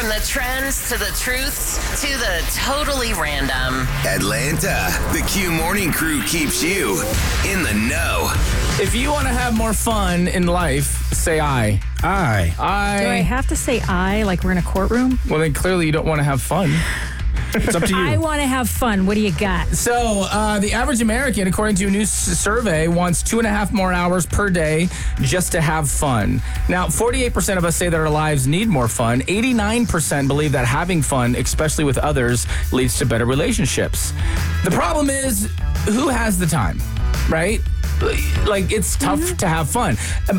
From the trends to the truths to the totally random. Atlanta, the Q Morning Crew keeps you in the know. If you want to have more fun in life, say I. Do I have to say I like we're in a courtroom? Well, then clearly you don't want to have fun. It's up to you. I want to have fun. What do you got? So, the average American, according to a new survey, wants 2.5 more hours per day just to have fun. Now, 48% of us say that our lives need more fun. 89% believe that having fun, especially with others, leads to better relationships. The problem is, who has the time, right? Like, it's tough to have fun. But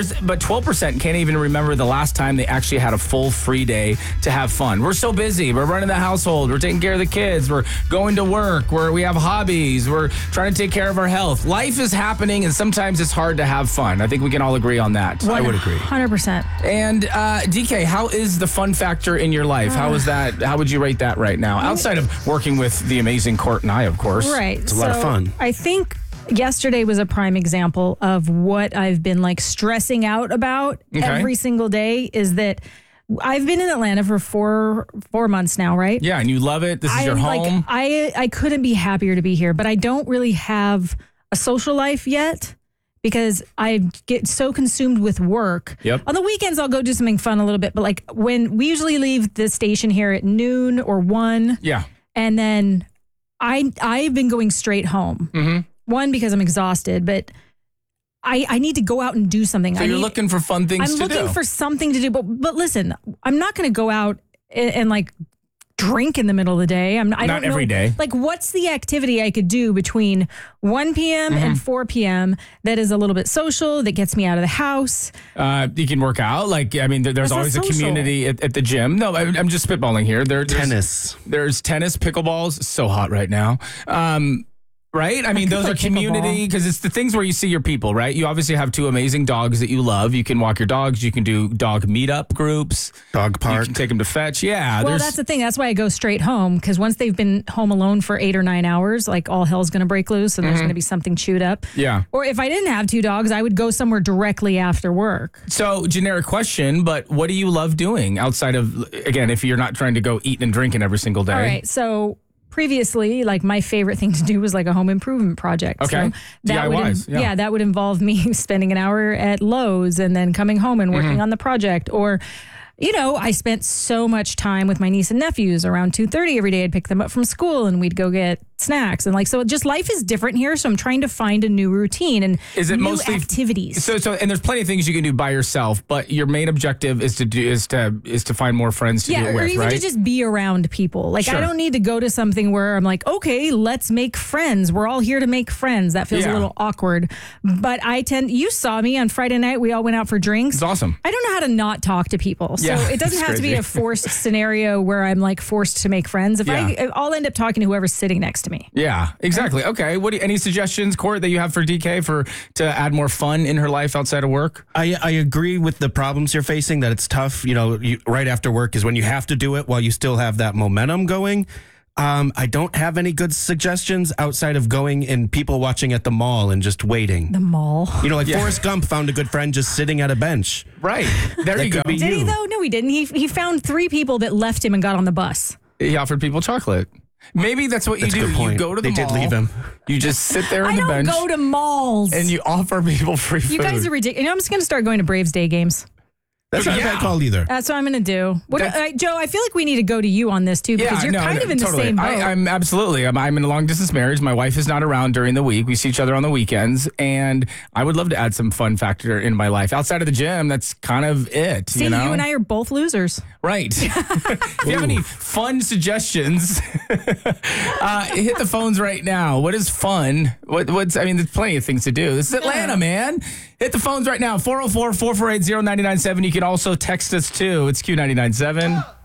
12% can't even remember the last time they actually had a full free day to have fun. We're so busy. We're running the household. We're taking care of the kids. We're going to work. We have hobbies. We're trying to take care of our health. Life is happening, and sometimes it's hard to have fun. I think we can all agree on that. I would agree. 100%. And DK, how is the fun factor in your life? How is that? How would you rate that right now? Outside of working with the amazing Court and I, of course. Right. It's a lot of fun. I think yesterday was a prime example of what I've been like stressing out about every single day is that I've been in Atlanta for four months now, right? Yeah, and you love it. This is your home. I couldn't be happier to be here, but I don't really have a social life yet because I get so consumed with work. Yep. On the weekends, I'll go do something fun a little bit, but like when we usually leave the station here at noon or 1. Yeah. And then I've been going straight home. Mm-hmm. One, because I'm exhausted, but I need to go out and do something. So you're looking for fun things to do. I'm looking for something to do. But listen, I'm not going to go out and like drink in the middle of the day. Not every day. Like, what's the activity I could do between 1 p.m. and 4 p.m. that is a little bit social, that gets me out of the house? You can work out. Like, I mean, there's always a community at the gym. No, I'm just spitballing here. Tennis. There's tennis, pickleball's so hot right now. Right? I mean, those are community because it's the things where you see your people, right? You obviously have 2 amazing dogs that you love. You can walk your dogs. You can do dog meetup groups. Dog park. You can take them to fetch. Yeah. Well, that's the thing. That's why I go straight home because once they've been home alone for 8 or 9 hours, like all hell's going to break loose and there's going to be something chewed up. Yeah. Or if I didn't have 2 dogs, I would go somewhere directly after work. So, generic question, but what do you love doing outside of, again, if you're not trying to go eating and drinking every single day? All right. So, previously, like my favorite thing to do was like a home improvement project. Okay. So that DIYs. that would involve me spending an hour at Lowe's and then coming home and working on the project. Or, you know, I spent so much time with my niece and nephews around 2:30 every day. I'd pick them up from school and we'd go get snacks. And like, so just life is different here. So I'm trying to find a new routine and new activities. So, and there's plenty of things you can do by yourself, but your main objective is to find more friends to do it with, or even right? to just be around people. Like, I don't need to go to something where I'm like, okay, let's make friends. We're all here to make friends. That feels a little awkward. But you saw me on Friday night. We all went out for drinks. It's awesome. I don't know how to not talk to people. So it doesn't have to be a forced scenario where I'm like forced to make friends. I'll end up talking to whoever's sitting next to me. Yeah, exactly. Okay. Any suggestions, Court, that you have for DK to add more fun in her life outside of work? I agree with the problems you're facing, that it's tough. You know, right after work is when you have to do it while you still have that momentum going. I don't have any good suggestions outside of going and people watching at the mall and just waiting. The mall. You know, like Forrest Gump found a good friend just sitting at a bench. Right. There you go. Did he though? No, he didn't. He found 3 people that left him and got on the bus. He offered people chocolate. Maybe that's what you do. You go to the mall. They did leave him. You just sit there on the bench. I don't go to malls. And you offer people free food. You guys are ridiculous. You know, I'm just going to start going to Braves Day games. That's not a bad call either. That's what I'm going to do. Joe, I feel like we need to go to you on this too because you're kind of in the same boat. I'm absolutely. I'm in a long distance marriage. My wife is not around during the week. We see each other on the weekends, and I would love to add some fun factor in my life outside of the gym. That's kind of it. See, you and I are both losers. Right. If you have any fun suggestions, hit the phones right now. What is fun? There's plenty of things to do. This is Atlanta, man. Hit the phones right now. 404-448-0997. You can also text us too. It's Q997.